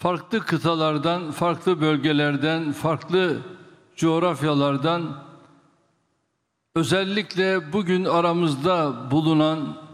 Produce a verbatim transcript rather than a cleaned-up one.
farklı kıtalardan, farklı bölgelerden, farklı coğrafyalardan, özellikle bugün aramızda bulunan